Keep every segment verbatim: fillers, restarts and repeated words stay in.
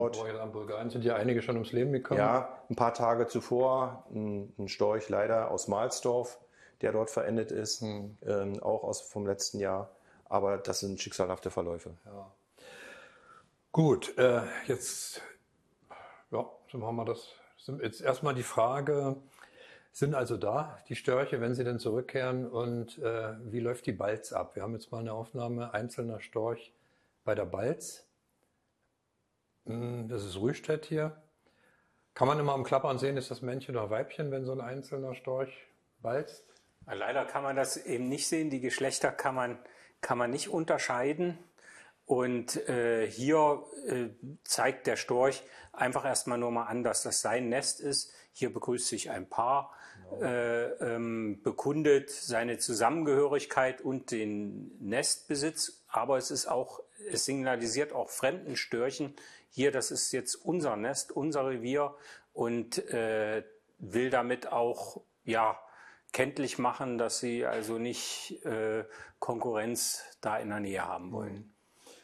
In Bulgarien sind ja einige schon ums Leben gekommen. Ja, ein paar Tage zuvor ein, ein Storch leider aus Mahlsdorf, der dort verendet ist, hm. ähm, auch aus vom letzten Jahr. Aber das sind schicksalhafte Verläufe. Ja. Gut, äh, jetzt, ja, so machen wir das. Jetzt erstmal die Frage, sind also da die Störche, wenn sie denn zurückkehren, und äh, wie läuft die Balz ab? Wir haben jetzt mal eine Aufnahme einzelner Storch bei der Balz. Das ist Rühstedt hier. Kann man immer am Klappern sehen, ist das Männchen oder Weibchen, wenn so ein einzelner Storch balzt? Leider kann man das eben nicht sehen. Die Geschlechter kann man, kann man nicht unterscheiden. Und äh, hier äh, zeigt der Storch einfach erstmal nur mal an, dass das sein Nest ist. Hier begrüßt sich ein Paar, genau. äh, ähm, bekundet seine Zusammengehörigkeit und den Nestbesitz. Aber es ist auch, es signalisiert auch fremden Störchen, hier, das ist jetzt unser Nest, unser Revier, und äh, will damit auch, ja, kenntlich machen, dass sie also nicht äh, Konkurrenz da in der Nähe haben wollen. Mhm.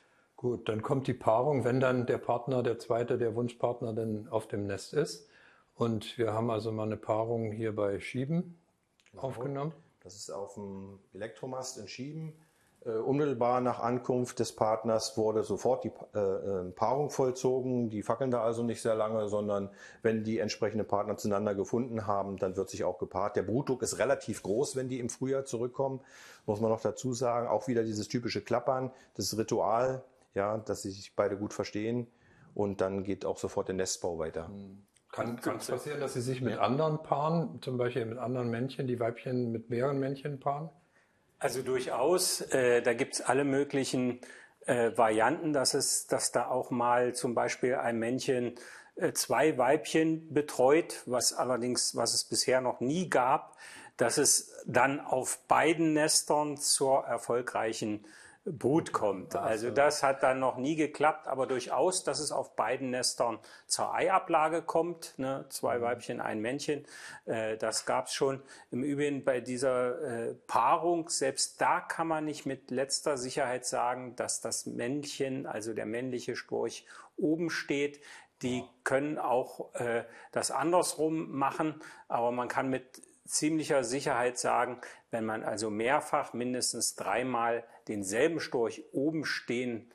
Gut, dann kommt die Paarung, wenn dann der Partner, der zweite, der Wunschpartner dann auf dem Nest ist. Und wir haben also mal eine Paarung hier bei Schieben genau. aufgenommen. Das ist auf dem Elektromast in Schieben. Äh, unmittelbar nach Ankunft des Partners wurde sofort die äh, Paarung vollzogen. Die fackeln da also nicht sehr lange, sondern wenn die entsprechenden Partner zueinander gefunden haben, dann wird sich auch gepaart. Der Brutdruck ist relativ groß, wenn die im Frühjahr zurückkommen, muss man noch dazu sagen. Auch wieder dieses typische Klappern, das Ritual, ja, dass sie sich beide gut verstehen, und dann geht auch sofort der Nestbau weiter. Kann es passieren, dass sie sich mit ja. anderen paaren, zum Beispiel mit anderen Männchen, die Weibchen mit mehreren Männchen paaren? Also durchaus, äh, da gibt es alle möglichen äh, Varianten, dass es, dass da auch mal zum Beispiel ein Männchen äh, zwei Weibchen betreut, was allerdings, was es bisher noch nie gab, dass es dann auf beiden Nestern zur erfolgreichen Brut kommt. Also das hat dann noch nie geklappt, aber durchaus, dass es auf beiden Nestern zur Eiablage kommt, ne? Zwei Weibchen, ein Männchen, äh, das gab es schon. Im Übrigen bei dieser äh, Paarung, selbst da kann man nicht mit letzter Sicherheit sagen, dass das Männchen, also der männliche Storch, oben steht. Die können auch äh, das andersrum machen, aber man kann mit ziemlicher Sicherheit sagen, wenn man also mehrfach, mindestens dreimal denselben Storch oben stehen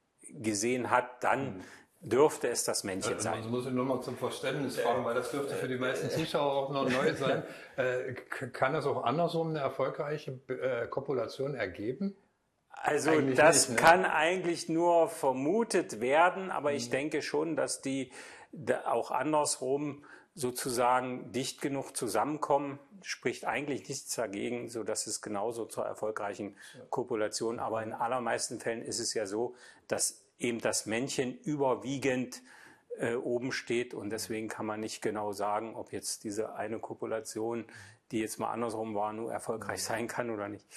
gesehen hat, dann mhm. dürfte es das Männchen also, sein. Das muss ich nur mal zum Verständnis fragen, weil das dürfte für die meisten Zuschauer auch noch neu sein. Äh, kann das auch andersrum eine erfolgreiche äh, Kopulation ergeben? Also eigentlich das nicht, ne? kann eigentlich nur vermutet werden, aber mhm. ich denke schon, dass die da auch andersrum sozusagen dicht genug zusammenkommen, spricht eigentlich nichts dagegen, so dass es genauso zur erfolgreichen Kopulation, aber in allermeisten Fällen ist es ja so, dass eben das Männchen überwiegend äh, oben steht, und deswegen kann man nicht genau sagen, ob jetzt diese eine Kopulation, die jetzt mal andersrum war, nur erfolgreich sein kann oder nicht.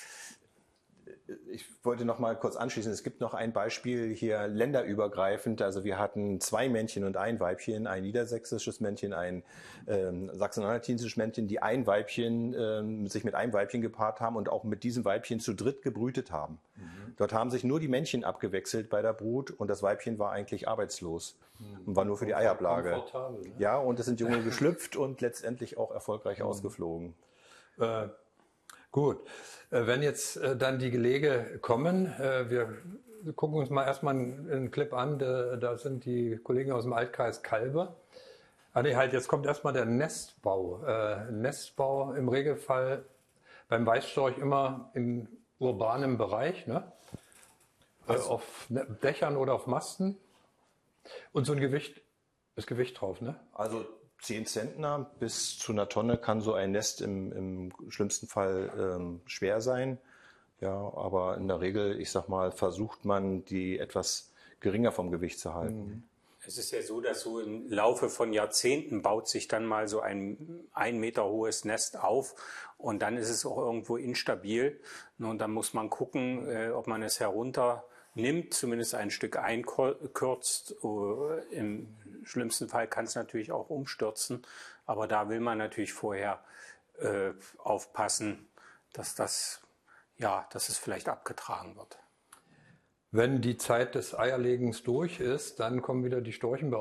Ich wollte noch mal kurz anschließen. Es gibt noch ein Beispiel hier länderübergreifend. Also wir hatten zwei Männchen und ein Weibchen, ein niedersächsisches Männchen, ein ähm, sachsen-anhaltinisches Männchen, die ein Weibchen ähm, sich mit einem Weibchen gepaart haben und auch mit diesem Weibchen zu dritt gebrütet haben. Mhm. Dort haben sich nur die Männchen abgewechselt bei der Brut, und das Weibchen war eigentlich arbeitslos mhm. und war nur für die Eiablage. Ne? Ja, und es sind Junge geschlüpft und letztendlich auch erfolgreich mhm. ausgeflogen. Äh, Gut, wenn jetzt dann die Gelege kommen, wir gucken uns mal erstmal einen Clip an, da sind die Kollegen aus dem Altkreis Calbe. Ah nee, halt, jetzt kommt erstmal der Nestbau. Nestbau im Regelfall beim Weißstorch immer im urbanen Bereich, ne? Also auf Dächern oder auf Masten. Und so ein Gewicht, ist Gewicht drauf, ne? Also zehn Zentner bis zu einer Tonne kann so ein Nest im, im schlimmsten Fall ähm, schwer sein. Ja, aber in der Regel, ich sag mal, versucht man, die etwas geringer vom Gewicht zu halten. Es ist ja so, dass so im Laufe von Jahrzehnten baut sich dann mal so ein ein Meter hohes Nest auf, und dann ist es auch irgendwo instabil. Und dann muss man gucken, äh, ob man es herunter nimmt, zumindest ein Stück einkürzt. Im schlimmsten Fall kann es natürlich auch umstürzen, aber da will man natürlich vorher äh, aufpassen, dass das, ja, dass es vielleicht abgetragen wird. Wenn die Zeit des Eierlegens durch ist, dann kommen wieder die Storchen.